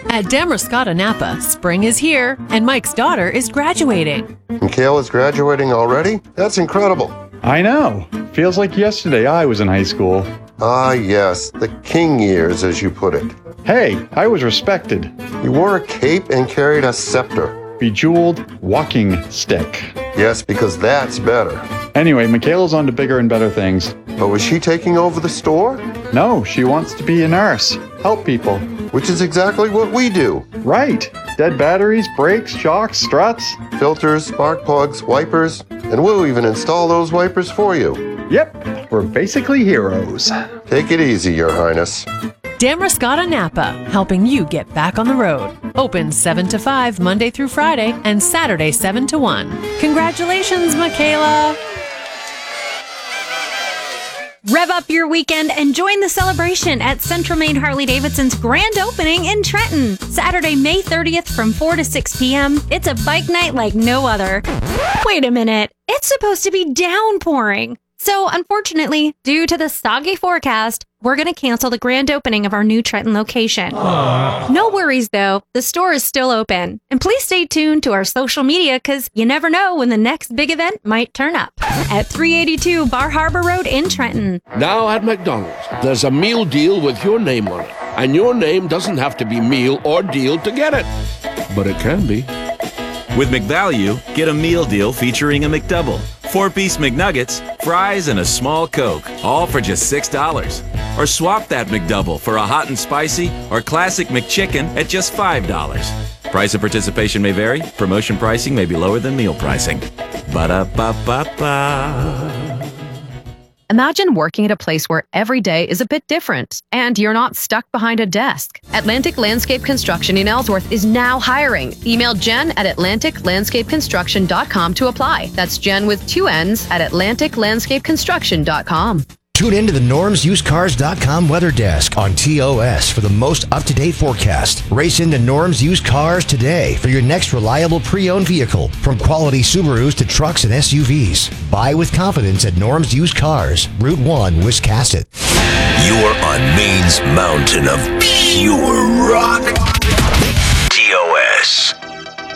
At Damascotta Napa, spring is here, and Mike's daughter is graduating. Michaela's graduating already? That's incredible. I know. Feels like yesterday I was in high school. Ah, yes, the king years, as you put it. Hey, I was respected. You wore a cape and carried a scepter. Bejeweled walking stick. Yes, because that's better. Anyway, Michaela's on to bigger and better things. But was she taking over the store? No, she wants to be a nurse. Help people. Which is exactly what we do. Right. Dead batteries, brakes, shocks, struts. Filters, spark plugs, wipers, and we'll even install those wipers for you. Yep, we're basically heroes. Take it easy, Your Highness. Damascotta Napa, helping you get back on the road. Open 7 to 5 Monday through Friday and Saturday 7 to 1. Congratulations, Michaela! Rev up your weekend and join the celebration at Central Maine Harley-Davidson's grand opening in Trenton. Saturday, May 30th from 4 to 6 p.m. It's a bike night like no other. Wait a minute. It's supposed to be downpouring. So, unfortunately, due to the soggy forecast, we're going to cancel the grand opening of our new Trenton location. No worries, though. The store is still open. And please stay tuned to our social media because you never know when the next big event might turn up. At 382 Bar Harbor Road in Trenton. Now at McDonald's, there's a meal deal with your name on it. And your name doesn't have to be meal or deal to get it. But it can be. With McValue, get a meal deal featuring a McDouble, 4-piece McNuggets, fries, and a small Coke, all for just $6. Or swap that McDouble for a hot and spicy or classic McChicken at just $5. Price of participation may vary. Promotion pricing may be lower than meal pricing. Ba-da-ba-ba-ba. Imagine working at a place where every day is a bit different and you're not stuck behind a desk. Atlantic Landscape Construction in Ellsworth is now hiring. Email Jen at atlanticlandscapeconstruction.com to apply. That's Jen with 2 N's at atlanticlandscapeconstruction.com. Tune in to the normsUsedCars.com weather desk on TOS for the most up-to-date forecast. Race into Norm's Used Cars today for your next reliable pre-owned vehicle. From quality Subarus to trucks and SUVs. Buy with confidence at Norm's Used Cars, Route 1, Wiscasset. You're on Maine's mountain of pure rock. TOS.